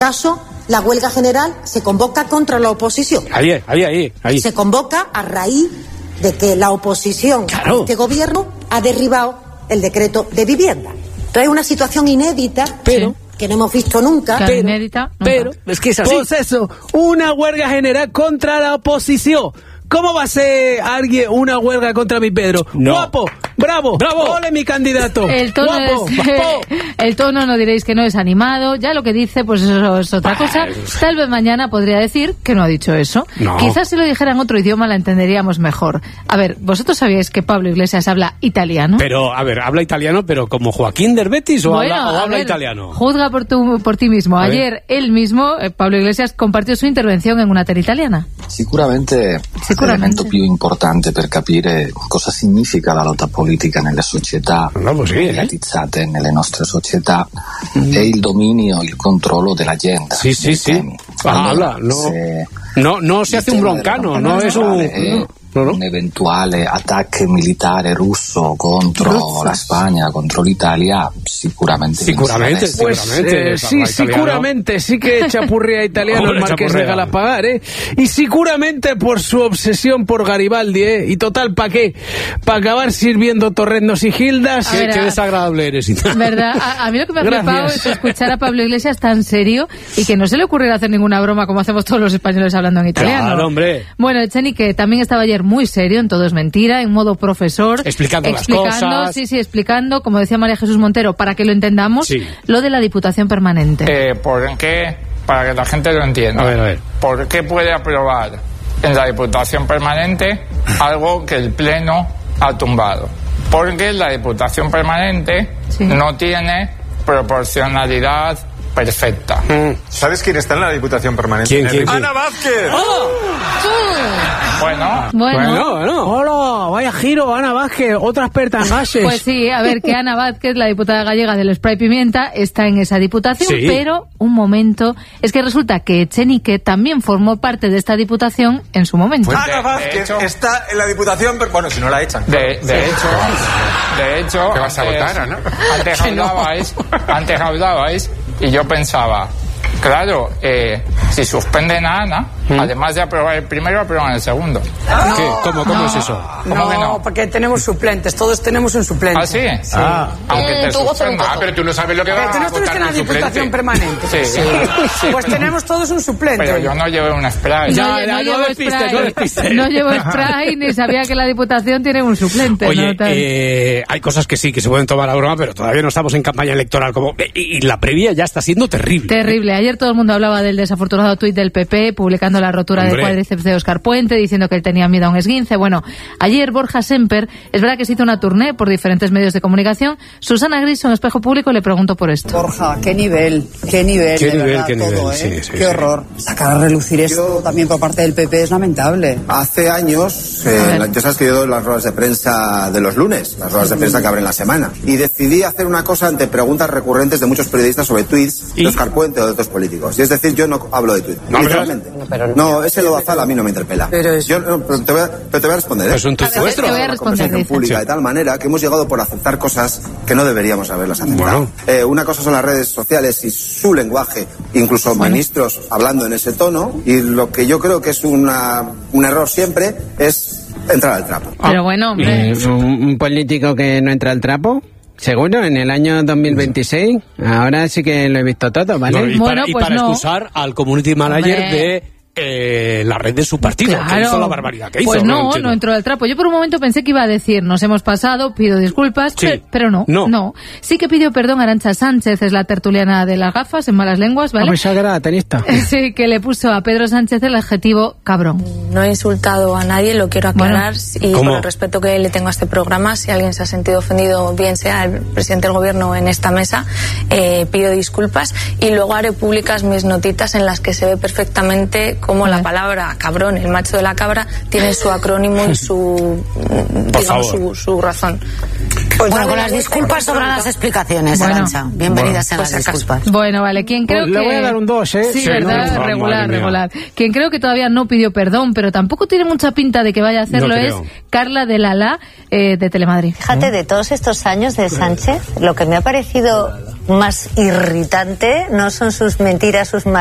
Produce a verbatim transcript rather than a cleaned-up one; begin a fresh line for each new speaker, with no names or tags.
caso, la huelga general se convoca contra la oposición.
Ahí, ahí, ahí, ahí.
Se convoca a raíz de que la oposición
claro.
a este gobierno ha derribado el decreto de vivienda. Entonces es una situación inédita, pero que no hemos visto nunca.
Claro,
pero,
inédita, nunca.
pero es que es así.
Pues eso, una huelga general contra la oposición. ¿Cómo va a ser alguien una huelga contra mi Pedro?
No.
Guapo, bravo,
bravo.
ole mi candidato.
El tono,
Guapo,
es,
guapo.
el tono no diréis que no es animado, ya lo que dice pues eso es otra cosa. Tal vez mañana podría decir que no ha dicho eso.
No.
Quizás si lo dijera en otro idioma la entenderíamos mejor. A ver, ¿vosotros sabíais que Pablo Iglesias habla italiano?
Pero, a ver, ¿habla italiano pero como Joaquín del Betis o
Bueno,
habla, o
a
habla
ver,
italiano?
Juzga por, tu, por ti mismo.
A
Ayer
ver.
él mismo, eh, Pablo Iglesias, compartió su intervención en una tele italiana.
Sicuramente,
Sicuramente.
l'elemento più importante per capire cosa significa la lotta politica nelle società
No, pues sí, eh.
mediatizzate nelle nostre società è il dominio, il controllo dell'agenda.
Sí, sí,
dei
sí.
temi.
Ah,
Allora,
habla, no,
se
no, no se
il
hace un
tema
broncano,
della
no es un...
campagna elettorale è
No, no.
un eventuale attacco militare russo contro
Russo.
la Spagna, contro l'Italia, sicuramente
Sicuramente,
vince la destra.
Pues
Seguramente,
eh, sí,
habla italiano.
seguramente sí que chapurrea italiano
Hombre,
el Marqués
chapurrea.
de Galapagar, ¿eh? Y seguramente por su obsesión por Garibaldi, ¿eh? Y total, ¿pa' qué? ¿Pa' acabar sirviendo torrendos y gildas?
A
Qué,
ver,
qué
a-
desagradable eres.
¿Verdad? A, a mí lo que me ha
Gracias.
flipado es escuchar a Pablo Iglesias tan serio y que no se le ocurriera hacer ninguna broma como hacemos todos los españoles hablando en italiano.
Claro, hombre.
Bueno, Echeni, que también estaba ayer muy serio, en Todo es Mentira, en modo profesor.
Explicando las
explicando,
cosas.
Sí, sí, explicando, como decía María Jesús Montero, para que lo entendamos,
Sí.
lo de la Diputación Permanente.
Eh, ¿Por qué? Para que la gente lo entienda.
A ver, a ver.
¿Por qué puede aprobar en la Diputación Permanente algo que el Pleno ha tumbado? Porque la Diputación Permanente
Sí.
no tiene proporcionalidad perfecta.
¿Sabes quién está en la Diputación Permanente?
¿Quién, quién, quién?
¡Ana Vázquez!
Bueno,
Bueno,
Bueno, bueno.
Hola, vaya giro, Ana Vázquez, otra experta en gases.
pues sí, a ver, que Ana Vázquez, la diputada gallega del Spray Pimienta, está en esa diputación,
Sí.
pero un momento, es que resulta que Echenique también formó parte de esta diputación en su momento.
Ana
de
Vázquez
hecho-
está en la Diputación... per- Bueno, si no la echan.
de, de hecho, de hecho,
¿Qué vas a
antes-
votar, Ana?
Antes
Que no.
hablabais, antes hablabais y yo pensaba, claro, eh, si suspenden a Ana, además de aprobar el primero, aprueban el segundo.
¿Qué? ¿Cómo, cómo es eso?
¿Cómo que no?
porque tenemos suplentes, todos tenemos un suplente.
¿Ah, sí?
Ah.
Aunque te
Mm, tú goza un
suspendan.
Ah, pero tú no sabes lo que va
Pero tú no
a
estuviste
votar
en la
el suplente.
Diputación Permanente.
Sí. Sí.
Pues tenemos todos un suplente.
Pero yo no llevé un spray.
Ya,
no,
ya,
no
no
llevo
despistes,
spray,
no despistes.
no llevo spray ni sabía que la diputación tiene un suplente.
Oye,
¿no? Tal.
eh, hay cosas que sí, que se pueden tomar a broma, pero todavía no estamos en campaña electoral. Como Y, y la previa ya está siendo terrible.
Terrible. Ayer todo el mundo hablaba del desafortunado tuit del P P publicando la rotura
Hombre.
del cuádriceps de Óscar Puente, diciendo que él tenía miedo a un esguince. Bueno, ayer Borja Semper, es verdad que se hizo una tournée por diferentes medios de comunicación. Susana Griso en Espejo Público le preguntó por esto.
Borja, qué nivel, qué nivel,
Qué
de
nivel,
verdad,
qué
todo,
nivel,
¿eh?
sí, sí,
qué
sí.
horror. Sacar a relucir esto también por parte del P P es lamentable.
Hace años,
A
eh,
ver.
la- yo sabes que yo doy las ruedas de prensa de los lunes, las ruedas de prensa que abren la semana, y decidí hacer una cosa ante preguntas recurrentes de muchos periodistas sobre tweets
¿Y?
de Óscar Puente o de otros políticos. Y es decir, yo no hablo de tweets,
¿No hablas?
literalmente. No, ese lodazal a mí no me interpela.
Pero es-
Yo no, pero te voy a, pero te voy a responder. ¿eh?
Es un tuit
A ver,
vuestro.
te voy a
Una
responder,
conversación
dice.
pública
Sí.
de tal manera que hemos llegado por aceptar cosas que no deberíamos haberlas aceptado.
Bueno.
Eh, una cosa son las redes sociales y su lenguaje, incluso ministros hablando en ese tono, y lo que yo creo que es una, un error siempre es entrar al trapo.
Pero bueno, hombre.
Eh, un, un político que no entra al trapo, seguro, en el año dos mil veintiséis. Ahora sí que lo he visto todo, ¿vale?
No, y
Bueno,
para, y
pues
para
no.
excusar al community manager
Hombre.
de eh, la red de su partido, que hizo la barbaridad que hizo.
Pues no,
entiendo.
no entró al trapo. Yo por un momento pensé que iba a decir, nos hemos pasado, pido disculpas,
Sí.
pe- pero no,
No.
Sí que pidió perdón a Arantxa Sánchez, es la tertuliana de las gafas, en malas lenguas,
A
¿vale?
pesar que era tenista.
Sí, que le puso a Pedro Sánchez el adjetivo cabrón.
No he insultado a nadie, lo quiero aclarar, y
¿Cómo?
por el respeto que le tengo a este programa, si alguien se ha sentido ofendido, bien sea el presidente del gobierno en esta mesa, eh, pido disculpas y luego haré públicas mis notitas en las que se ve perfectamente cómo la palabra cabrón, el macho de la cabra, tiene su acrónimo y su, digamos, su, su razón.
Pues bueno, con las disculpas sobran las explicaciones, bueno, Arantxa. Bienvenidas bueno, sean las disculpas.
Bueno, vale, quien creo
pues
que...
Le voy a dar un dos, ¿eh?
Sí,
sí
verdad,
no,
regular, regular. Quien creo que todavía no pidió perdón, pero tampoco tiene mucha pinta de que vaya a hacerlo, no es Carla de Lala, eh, de Telemadrid.
Fíjate, de todos estos años de Sánchez, lo que me ha parecido más irritante no son sus mentiras, sus